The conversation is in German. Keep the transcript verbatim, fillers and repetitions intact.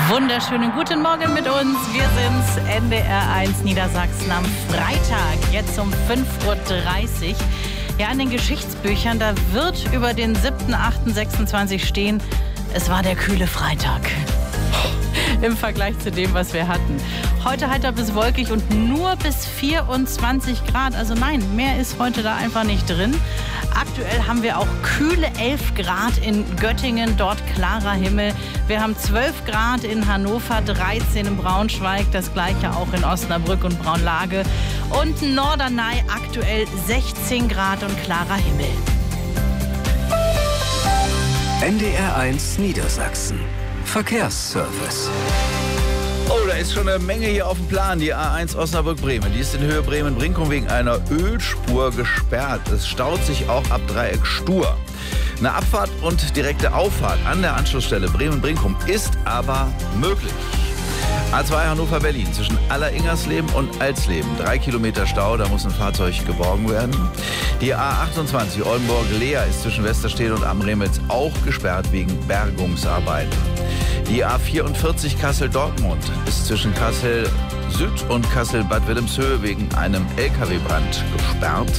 Wunderschönen guten Morgen mit uns. Wir sind's, N D R eins Niedersachsen am Freitag, jetzt um fünf Uhr dreißig. Ja, in den Geschichtsbüchern, da wird über den siebten achten sechsundzwanzig stehen, es war der kühle Freitag. Im Vergleich zu dem, was wir hatten. Heute heiter bis wolkig und nur bis vierundzwanzig Grad. Also nein, mehr ist heute da einfach nicht drin. Aktuell haben wir auch kühle elf Grad in Göttingen, dort klarer Himmel. Wir haben zwölf Grad in Hannover, dreizehn in Braunschweig, das gleiche auch in Osnabrück und Braunlage. Und Norderney aktuell sechzehn Grad und klarer Himmel. N D R eins Niedersachsen. Verkehrsservice. Oh, da ist schon eine Menge hier auf dem Plan. Die A eins Osnabrück-Bremen. Die ist in Höhe Bremen-Brinkum wegen einer Ölspur gesperrt. Es staut sich auch ab Dreieck Stur. Eine Abfahrt und direkte Auffahrt an der Anschlussstelle Bremen-Brinkum ist aber möglich. A zwei Hannover-Berlin zwischen Aller-Ingersleben und Alsleben. Drei Kilometer Stau, da muss ein Fahrzeug geborgen werden. Die A achtundzwanzig Oldenburg-Leer ist zwischen Westerstede und Amremitz auch gesperrt wegen Bergungsarbeiten. Die A vierundvierzig Kassel-Dortmund ist zwischen Kassel Süd und Kassel-Bad Wilhelmshöhe wegen einem L K W-Brand gesperrt.